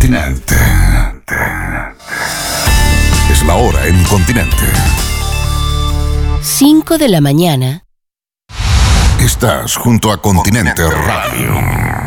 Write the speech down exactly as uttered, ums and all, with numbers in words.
Continente. Es la hora en Continente. cinco de la mañana. Estás junto a Continente Radio.